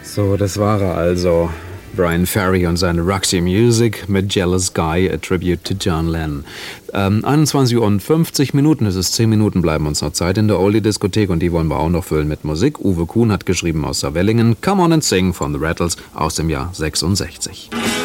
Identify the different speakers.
Speaker 1: So, das war er also. Brian Ferry und seine Roxy Music mit Jealous Guy, a Tribute to John Lennon. 21 Uhr und 50 Minuten, es ist 10 Minuten, bleiben uns noch Zeit in der Oldie-Diskothek und die wollen wir auch noch füllen mit Musik. Uwe Kuhn hat geschrieben aus Saarwellingen, Come On and Sing von The Rattles aus dem Jahr 66.